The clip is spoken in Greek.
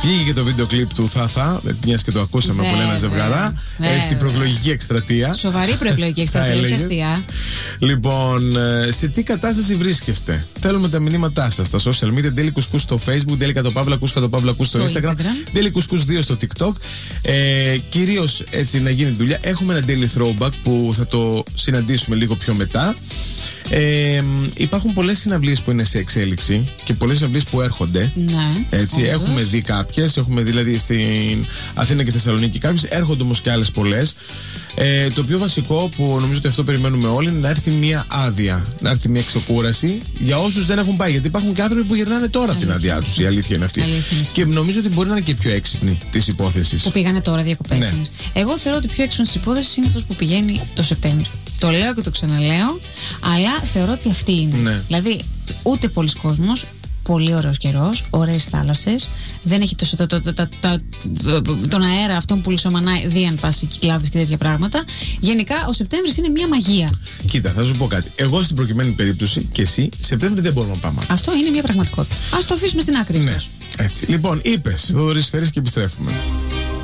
Βγήκε και το βίντεο κλιπ του Θάθα, μια και το ακούσαμε από ένα ζευγαρά. Στην προεκλογική εκστρατεία. Σοβαρή προεκλογική εκστρατεία, όχι αστεία. Λοιπόν, σε τι κατάσταση βρίσκεστε? Θέλουμε τα μηνύματά σας στα social media. Daily Couscous στο Facebook, Daily Κατοπαύλα στο Instagram, Daily Couscous 2 στο TikTok. Κυρίως έτσι να γίνει δουλειά. Έχουμε ένα daily throwback που θα το συναντήσουμε λίγο πιο μετά. Υπάρχουν πολλές συναυλίες που είναι σε εξέλιξη και πολλές συναυλίες που έρχονται. Ναι, έτσι, έχουμε δει κάποιες. Έχουμε δει δηλαδή στην Αθήνα και Θεσσαλονίκη κάποιες. Έρχονται όμως και άλλες πολλές. Το πιο βασικό που νομίζω ότι αυτό περιμένουμε όλοι είναι να έρθει μια άδεια, να έρθει μια ξεκούραση για όσους δεν έχουν πάει. Γιατί υπάρχουν και άνθρωποι που γυρνάνε τώρα από την άδειά τους. Η αλήθεια είναι αυτή. Και νομίζω ότι μπορεί να είναι και πιο έξυπνοι της υπόθεσης. Που πήγανε τώρα διακοπές. Ναι. Εγώ θεωρώ ότι πιο έξυπνος της υπόθεσης είναι αυτός που πηγαίνει το Σεπτέμβριο. Το λέω και το ξαναλέω, αλλά θεωρώ ότι αυτή είναι. Ναι. Δηλαδή, ούτε πολλοί κόσμος, πολύ ωραίος καιρός, ωραίες θάλασσες, δεν έχει τόσο τον αέρα αυτόν που λισομανάει δίαν πάση κυκλάδες και τέτοια πράγματα. Γενικά, ο Σεπτέμβρης είναι μια μαγεία. Κοίτα, θα σου πω κάτι. Εγώ στην προκειμένη περίπτωση και εσύ, Σεπτέμβρη δεν μπορούμε να πάμε. Αυτό είναι μια πραγματικότητα. Ας το αφήσουμε στην άκρη. Ναι, έτσι. Λοιπόν, είπες, Θοδωρής Φέρης και επιστρέφουμε.